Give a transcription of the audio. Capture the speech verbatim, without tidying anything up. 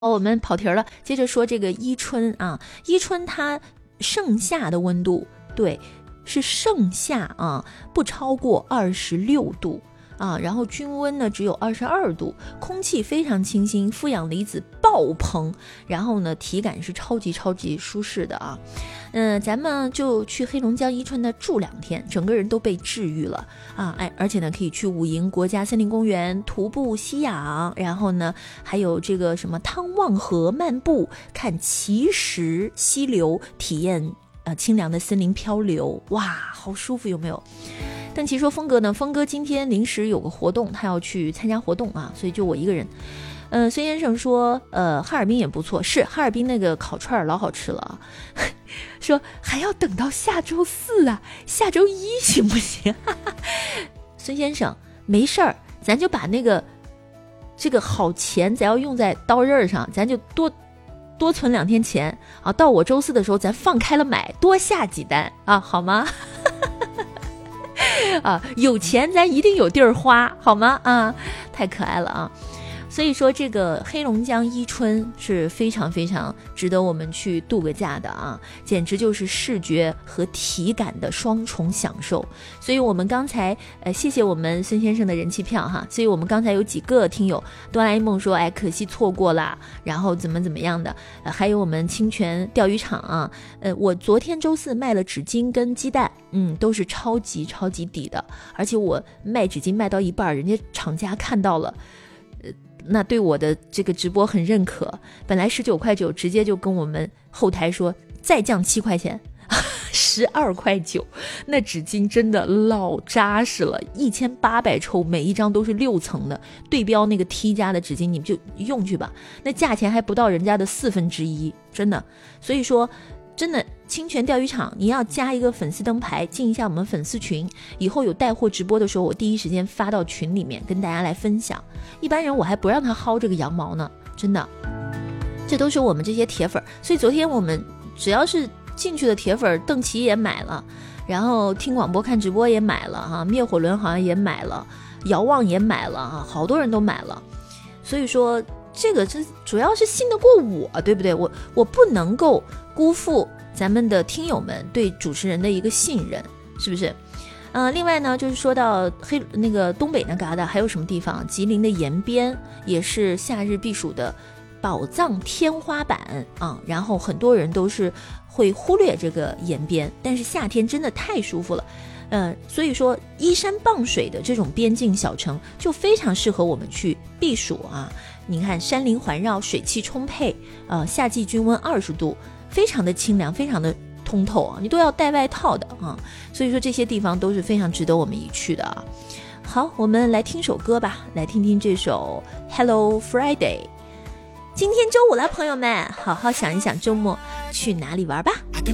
我们跑题了，接着说这个伊春啊，伊春它盛夏的温度，对，是盛夏啊，不超过二十六度啊，然后均温呢只有二十二度，空气非常清新，负氧离子爆棚，然后呢体感是超级超级舒适的啊。嗯、呃，咱们就去黑龙江伊春呢住两天，整个人都被治愈了啊！哎，而且呢可以去武营国家森林公园徒步吸氧，然后呢还有这个什么汤旺河漫步，看奇石溪流，体验呃清凉的森林漂流，哇，好舒服，有没有？邓琪说峰哥呢，峰哥今天临时有个活动，他要去参加活动啊，所以就我一个人。嗯、呃，孙先生说，呃，哈尔滨也不错，是哈尔滨那个烤串老好吃了啊。说还要等到下周四啊，下周一行不行？孙先生，没事儿，咱就把那个这个好钱，咱要用在刀刃上，咱就多多存两天钱啊。到我周四的时候，咱放开了买，多下几单啊，好吗？啊，有钱咱一定有地儿花，好吗？啊，太可爱了啊！所以说这个黑龙江伊春是非常非常值得我们去度个假的啊，简直就是视觉和体感的双重享受。所以我们刚才呃谢谢我们孙先生的人气票哈，所以我们刚才有几个听友，哆啦 A 梦说哎可惜错过啦，然后怎么怎么样的，呃、还有我们清泉钓鱼场啊，呃我昨天周四卖了纸巾跟鸡蛋，嗯都是超级超级抵的，而且我卖纸巾卖到一半，人家厂家看到了。那对我的这个直播很认可，本来十九块九，直接就跟我们后台说再降七块钱，十二块九，那纸巾真的老扎实了，一千八百抽，每一张都是六层的，对标那个 T 家的纸巾，你们就用去吧，那价钱还不到人家的四分之一，真的，所以说。真的清泉钓鱼场你要加一个粉丝灯牌，进一下我们粉丝群，以后有带货直播的时候我第一时间发到群里面跟大家来分享，一般人我还不让他薅这个羊毛呢，真的，这都是我们这些铁粉，所以昨天我们只要是进去的铁粉，邓琪也买了，然后听广播看直播也买了哈，灭火轮好像也买了，遥望也买了哈，好多人都买了，所以说这个这主要是信得过我，对不对？我我不能够辜负咱们的听友们对主持人的一个信任，是不是？呃，另外呢，就是说到黑那个东北那旮瘩还有什么地方？吉林的延边也是夏日避暑的宝藏天花板啊，然后很多人都是会忽略这个延边，但是夏天真的太舒服了。呃，所以说依山傍水的这种边境小城就非常适合我们去避暑啊。你看山林环绕，水汽充沛，呃，夏季均温二十度，非常的清凉，非常的通透啊，你都要带外套的啊。所以说这些地方都是非常值得我们一去的啊。好，我们来听首歌吧，来听听这首 Hello Friday。今天周五了，朋友们，好好想一想周末去哪里玩吧。